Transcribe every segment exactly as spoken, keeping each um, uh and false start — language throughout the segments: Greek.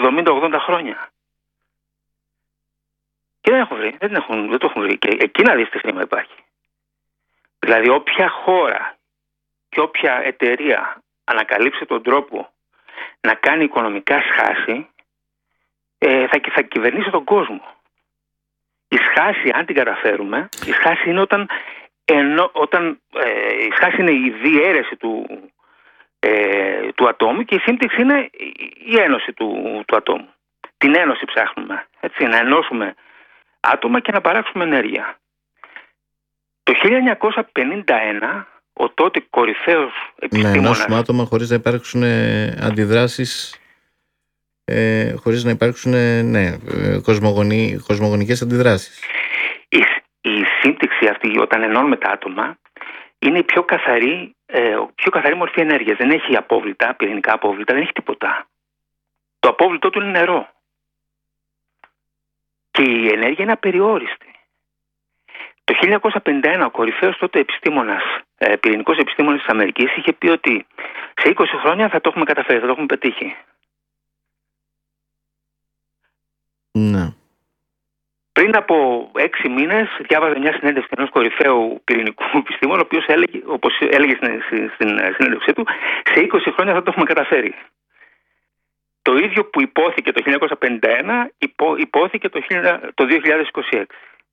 εβδομήντα ογδόντα χρόνια. Και δεν, έχουν βρει, δεν, έχουν, δεν το έχουν βρει. Και εκεί να δεις τι θέμα υπάρχει. Δηλαδή όποια χώρα και όποια εταιρεία ανακαλύψει τον τρόπο να κάνει οικονομικά σχάση, ε, θα, θα κυβερνήσει τον κόσμο. Η σχάση, αν την καταφέρουμε, η σχάση είναι όταν, ενώ, όταν ε, η σχάση είναι η διαίρεση του, ε, του ατόμου και η σύμπτυξη είναι η ένωση του, του ατόμου. Την ένωση ψάχνουμε, έτσι, να ενώσουμε άτομα και να παράξουμε ενέργεια. Το χίλια εννιακόσια πενήντα ένα ο τότε κορυφαίος επιστήμονας... Να ενώσουμε άτομα χωρίς να υπάρξουν αντιδράσεις, ε, χωρίς να υπάρξουν ναι, κοσμογονι, κοσμογονικές αντιδράσεις. Η, η σύμπτυξη αυτή όταν ενώνουμε τα άτομα είναι η πιο καθαρή, ε, πιο καθαρή μορφή ενέργειας. Δεν έχει απόβλητα, πυρηνικά απόβλητα, δεν έχει τίποτα. Το απόβλητό του είναι νερό. Και η ενέργεια είναι απεριόριστη. Το χίλια εννιακόσια πενήντα ένα ο κορυφαίος τότε επιστήμονας, ε, πυρηνικός επιστήμονας της Αμερικής είχε πει ότι σε είκοσι χρόνια θα το έχουμε καταφέρει, θα το έχουμε πετύχει. Ναι. Πριν από έξι μήνες διάβαζα μια συνέντευξη ενός κορυφαίου πυρηνικού επιστήμονα, ο οποίος έλεγε, όπως έλεγε στην, στην συνέντευξή του, σε είκοσι χρόνια θα το έχουμε καταφέρει. Το ίδιο που υπόθηκε το χίλια εννιακόσια πενήντα ένα υπό, υπόθηκε το, το δύο χιλιάδες είκοσι έξι.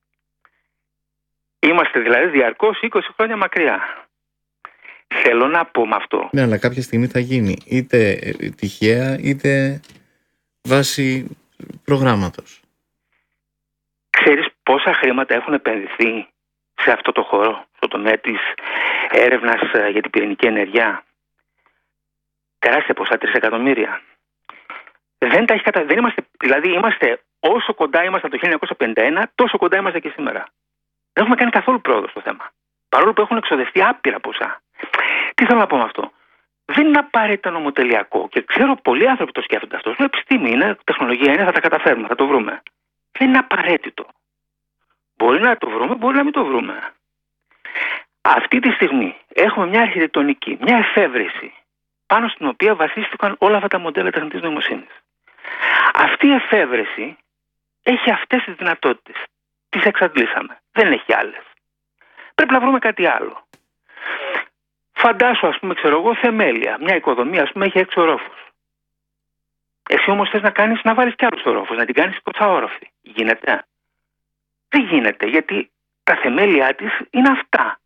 Είμαστε δηλαδή διαρκώς είκοσι χρόνια μακριά. Θέλω να πω με αυτό. Ναι, αλλά κάποια στιγμή θα γίνει. Είτε τυχαία, είτε βάσει προγράμματος. Ξέρεις πόσα χρήματα έχουν επενδυθεί σε αυτό το χώρο, στο τομέα της έρευνας για την πυρηνική ενέργεια? Τεράστια ποσά, τρία εκατομμύρια. Δεν τα έχει κατα... δεν είμαστε... Δηλαδή είμαστε όσο κοντά ήμασταν το χίλια εννιακόσια πενήντα ένα, τόσο κοντά είμαστε και σήμερα. Δεν έχουμε κάνει καθόλου πρόοδο στο θέμα. Παρόλο που έχουν εξοδευτεί άπειρα ποσά. Τι θέλω να πω με αυτό? Δεν είναι απαραίτητα νομοτελειακό και ξέρω πολλοί άνθρωποι το σκέφτονται αυτό. Είναι επιστήμη, είναι τεχνολογία, είναι, θα τα καταφέρουμε, θα το βρούμε. Δεν είναι απαραίτητο. Μπορεί να το βρούμε, μπορεί να μην το βρούμε. Αυτή τη στιγμή έχουμε μια αρχιτεκτονική, μια εφεύρεση πάνω στην οποία βασίστηκαν όλα αυτά τα μοντέλα τεχνητής νοημοσύνης. Αυτή η εφεύρεση έχει αυτές τις δυνατότητες. Τις εξαντλήσαμε. Δεν έχει άλλες. Πρέπει να βρούμε κάτι άλλο. Φαντάσου, ας πούμε, ξέρω εγώ, θεμέλια. Μια οικοδομή, ας πούμε, έχει έξι ορόφους. Εσύ όμως θες να κάνεις, να βάλεις κι άλλους ορόφους, να την κάνεις εικοσάωροφη. Γίνεται? Δεν γίνεται, γιατί τα θεμέλια της είναι αυτά.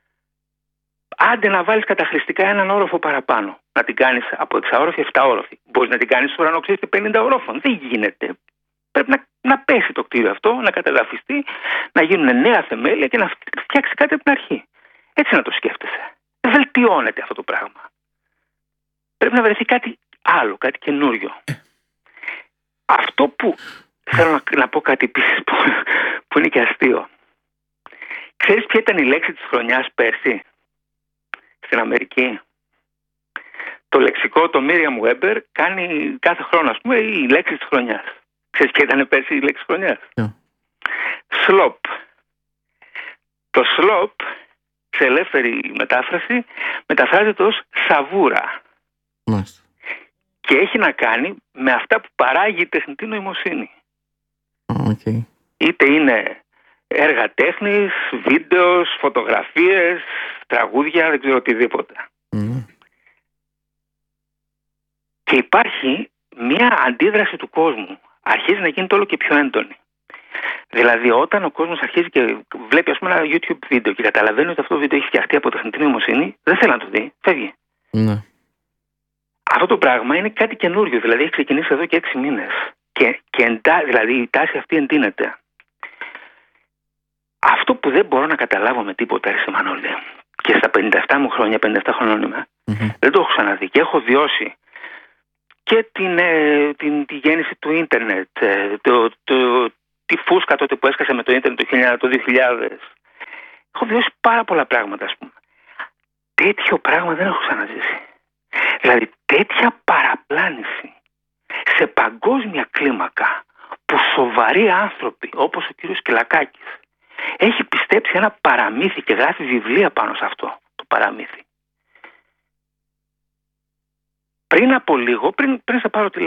Άντε να βάλεις καταχρηστικά έναν όροφο παραπάνω. Να την κάνεις από εξαόροφη, εφταόροφη. Μπορείς να την κάνεις στο ουρανοξύστη πενήντα ορόφων. Δεν γίνεται. Πρέπει να, να πέσει το κτίριο αυτό, να κατεδαφιστεί, να γίνουν νέα θεμέλια και να φτιάξει κάτι από την αρχή. Έτσι να το σκέφτεσαι. Βελτιώνεται αυτό το πράγμα. Πρέπει να βρεθεί κάτι άλλο, κάτι καινούριο. Αυτό που θέλω να, να πω κάτι επίσης που, που είναι και αστείο. Ξέρεις ποια ήταν η λέξη της χρονιάς πέρσι στην Αμερική? Το λεξικό, το Merriam-Webber κάνει κάθε χρόνο, ας πούμε, η λέξη της χρονιάς. Ξέρεις ποια ήταν πέρσι η λέξη χρονιάς? Yeah. Σλόπ. Το σλόπ, σε ελεύθερη μετάφραση, μεταφράζεται ως σαβούρα. Nice. Και έχει να κάνει με αυτά που παράγει η τεχνητή νοημοσύνη. Okay. Είτε είναι έργα τέχνης, βίντεο, φωτογραφίες, τραγούδια, δεν ξέρω οτιδήποτε. Mm. Και υπάρχει μια αντίδραση του κόσμου. Αρχίζει να γίνεται όλο και πιο έντονη. Δηλαδή, όταν ο κόσμος αρχίζει και βλέπει, ας πούμε, ένα YouTube βίντεο και καταλαβαίνει ότι αυτό το βίντεο έχει φτιαχτεί από τεχνητή νοημοσύνη, δεν θέλει να το δει, φεύγει. Ναι. Αυτό το πράγμα είναι κάτι καινούριο, δηλαδή έχει ξεκινήσει εδώ και έξι μήνες. Και, και εντά, δηλαδή η τάση αυτή εντείνεται. Αυτό που δεν μπορώ να καταλάβω με τίποτα, ρε Μανώλη, και στα πενήντα επτά μου χρόνια, πενήντα επτά χρονών είμαι, mm-hmm. δεν το έχω ξαναδεί και έχω βιώσει και την, ε, την, τη γέννηση του ίντερνετ, ε, το, το, τη φούσκα τότε που έσκασε με το ίντερνετ το δύο χιλιάδες. Έχω βιώσει πάρα πολλά πράγματα, ας πούμε. Τέτοιο πράγμα δεν έχω ξαναζήσει. Δηλαδή τέτοια παραπλάνηση σε παγκόσμια κλίμακα που σοβαροί άνθρωποι όπως ο κύριος Κυλακάκης έχει πιστέψει ένα παραμύθι και γράφει βιβλία πάνω σε αυτό το παραμύθι. Πριν από λίγο, πριν, πριν σε πάρω τηλέφωνο,